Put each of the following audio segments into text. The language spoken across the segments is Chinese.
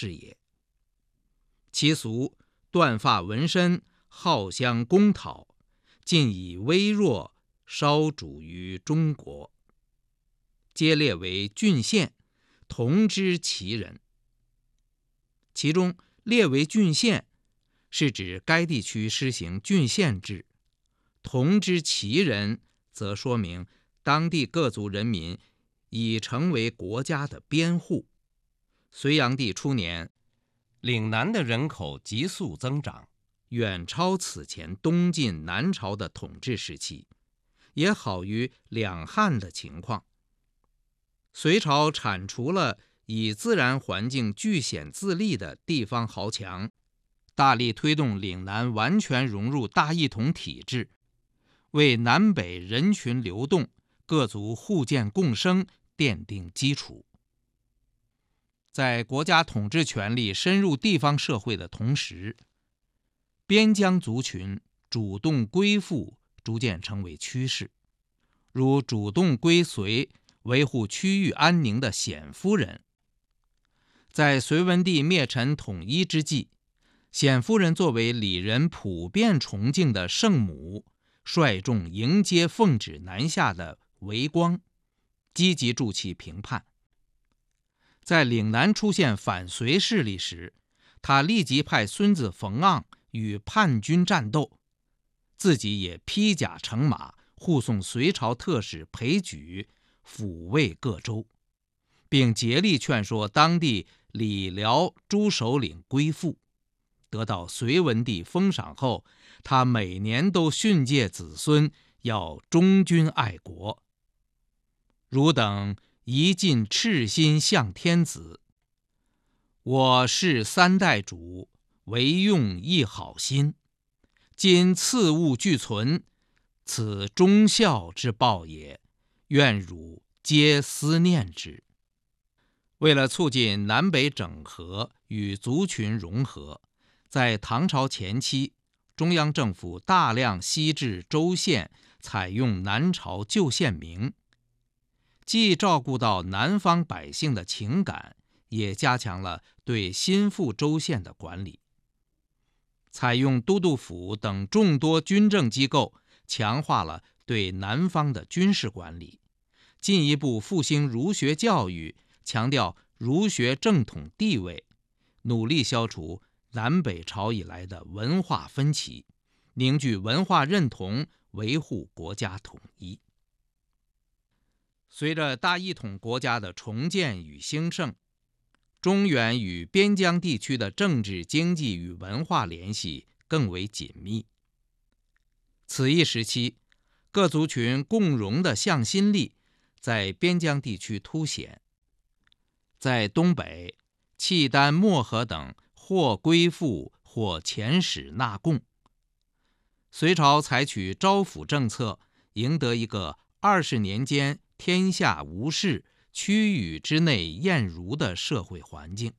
是也。其俗断发纹身，好相公讨，尽以微弱稍主于中国，皆列为郡县，同知其人。其中列为郡县是指该地区施行郡县制，同知其人则说明当地各族人民已成为国家的边户。隋炀帝初年，岭南的人口急速增长，远超此前东晋南朝的统治时期，也好于两汉的情况。隋朝铲除了以自然环境据险自立的地方豪强，大力推动岭南完全融入大一统体制，为南北人群流动、各族互鉴共生奠定基础。在国家统治权力深入地方社会的同时，边疆族群主动归附逐渐成为趋势，如主动归隋维护区域安宁的鲜夫人。在隋文帝灭陈统一之际，鲜夫人作为里人普遍崇敬的圣母，率众迎接奉旨南下的韦光，积极助其平叛。在岭南出现反隋势力时，他立即派孙子冯盎与叛军战斗，自己也披甲乘马护送隋朝特使裴矩抚慰各州，并竭力劝说当地李辽诸首领归附。得到隋文帝封赏后，他每年都训诫子孙要忠君爱国。汝等宜尽赤心向天子，我是三代主，唯用一好心。今次物俱存，此忠孝之报也，愿汝皆思念之。为了促进南北整合与族群融合，在唐朝前期，中央政府大量西至州县采用南朝旧县名，既照顾到南方百姓的情感，也加强了对新复州县的管理。采用都督府等众多军政机构，强化了对南方的军事管理，进一步复兴儒学教育，强调儒学正统地位，努力消除南北朝以来的文化分歧，凝聚文化认同，维护国家统一。随着大一统国家的重建与兴盛，中原与边疆地区的政治、经济与文化联系更为紧密。此一时期，各族群共荣的向心力在边疆地区凸显。在东北，契丹、漠河等或归附或遣使纳贡。隋朝采取招抚政策，赢得一个20年间天下无事，区域之内晏如的社会环境。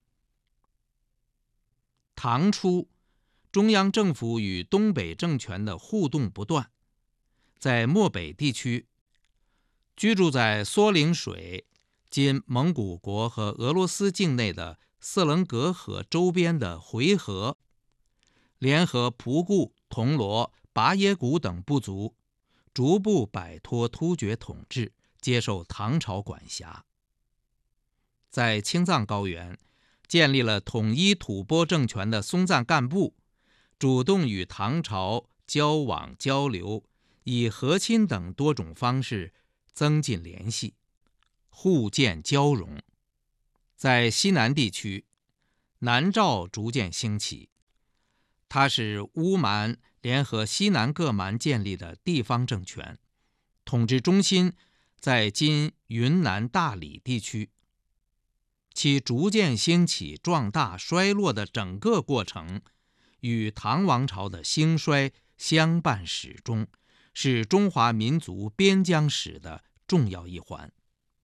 唐初，中央政府与东北政权的互动不断。在漠北地区，居住在梭陵水（今蒙古国和俄罗斯境内的色棱格河周边的回纥），联合仆固、铜锣、拔耶古等部族，逐步摆脱突厥统治，接受唐朝管辖。在青藏高原，建立了统一吐蕃政权的松赞干布，主动与唐朝交往交流，以和亲等多种方式增进联系，互鉴交融。在西南地区，南诏逐渐兴起，它是乌蛮联合西南各蛮建立的地方政权，统治中心在今云南大理地区。其逐渐兴起、壮大、衰落的整个过程，与唐王朝的兴衰相伴始终，是中华民族边疆史的重要一环。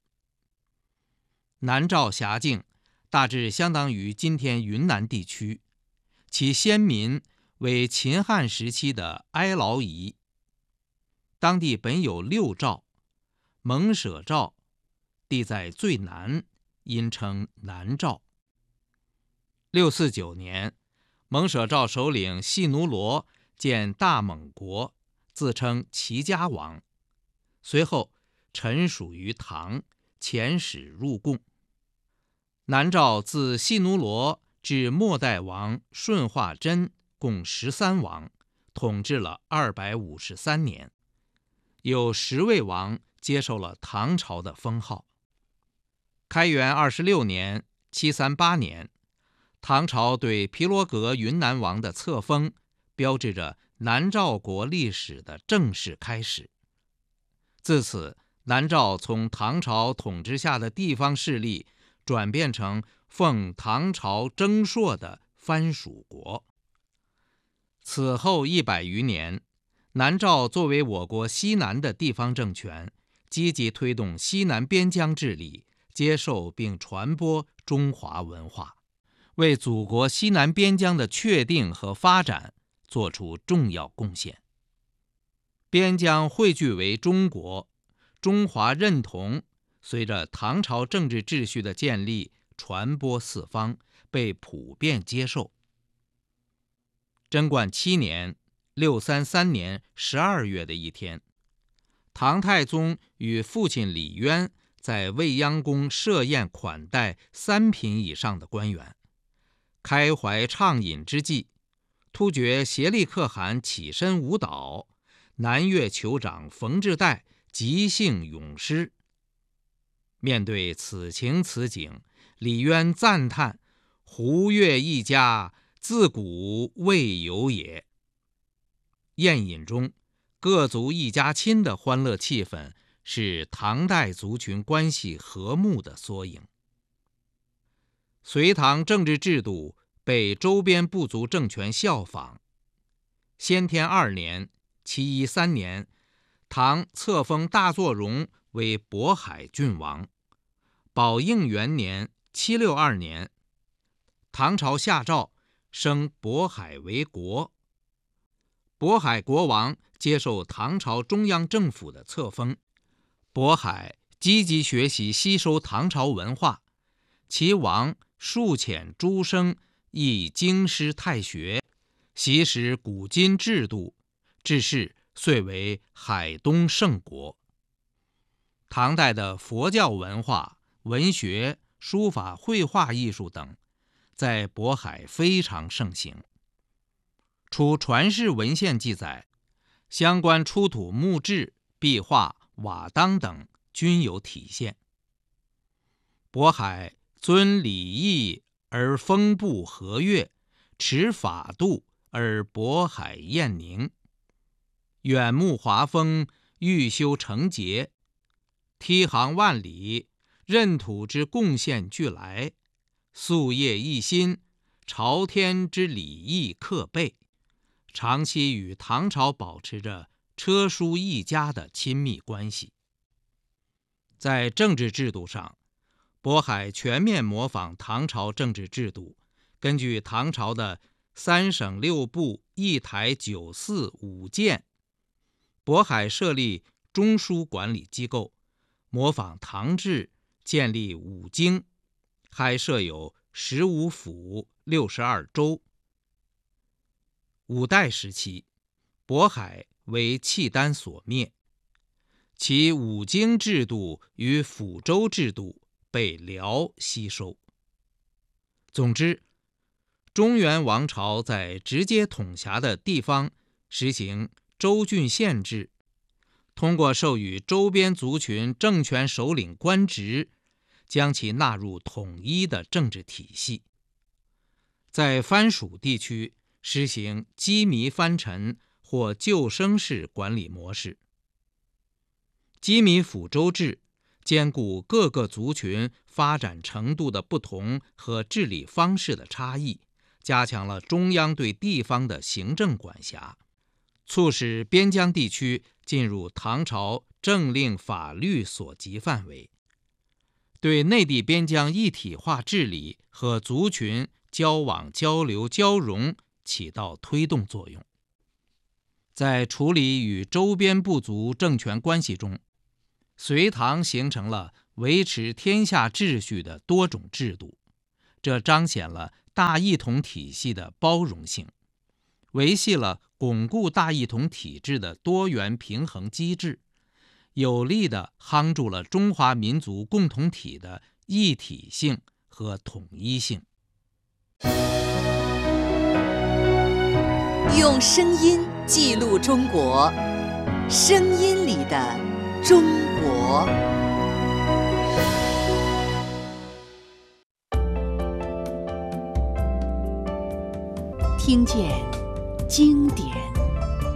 南诏辖境大致相当于今天云南地区，其先民为秦汉时期的哀牢夷。当地本有6诏，蒙舍诏地在最南，因称南诏。 649年，蒙舍赵首领细奴罗建大蒙国，自称齐家王，随后臣属于唐，遣使入贡。南诏自细奴罗至末代王顺化真共13王，统治了253年，有10位王接受了唐朝的封号。开元26年738年，唐朝对毗罗格云南王的册封，标志着南诏国历史的正式开始。自此，南诏从唐朝统治下的地方势力转变成奉唐朝征朔的藩属国。此后100余年，南诏作为我国西南的地方政权，积极推动西南边疆治理，接受并传播中华文化，为祖国西南边疆的确定和发展做出重要贡献。边疆汇聚为中国，中华认同随着唐朝政治秩序的建立传播四方，被普遍接受。贞观7年633年12月的一天，唐太宗与父亲李渊在未央宫设宴款待3品以上的官员，开怀畅饮之际，突厥协力可汗起身舞蹈，南越酋长冯质代即兴咏诗。面对此情此景，李渊赞叹：“胡越一家，自古未有也。”宴饮中，各族一家亲的欢乐气氛是唐代族群关系和睦的缩影。隋唐政治制度被周边部族政权效仿。先天2年713年，唐册封大作荣为渤海郡王。宝应元年762年，唐朝下诏升渤海为国。渤海国王接受唐朝中央政府的册封。渤海积极学习吸收唐朝文化，其王数遣诸生亦经师太学，习识古今制度，致仕遂为海东盛国。唐代的佛教文化、文学、书法、绘画艺术等在渤海非常盛行。除传世文献记载，相关出土木质、壁画、瓦当等均有体现。渤海尊礼义而风布和悦，持法度而渤海晏宁，远目华风，欲修成节，梯行万里，任土之贡献俱来，夙业一心，朝天之礼义克备，长期与唐朝保持着车书一家的亲密关系。在政治制度上，渤海全面模仿唐朝政治制度，根据唐朝的3省6部1台9寺5鉴，渤海设立中书管理机构，模仿唐制建立5京，还设有15府62州。五代时期，渤海为契丹所灭，其5京制度与府州制度被辽吸收。总之，中原王朝在直接统辖的地方实行州郡县制，通过授予周边族群政权首领官职，将其纳入统一的政治体系。在藩属地区实行羁縻藩臣或救生式管理模式。羁縻府州制兼顾各个族群发展程度的不同和治理方式的差异，加强了中央对地方的行政管辖，促使边疆地区进入唐朝政令法律所及范围，对内地边疆一体化治理和族群交往交流交融起到推动作用。在处理与周边部族政权关系中，隋唐形成了维持天下秩序的多种制度，这彰显了大一统体系的包容性，维系了巩固大一统体制的多元平衡机制，有力地夯住了中华民族共同体的一体性和统一性。 用声音记录中国，声音里的中国。听见经典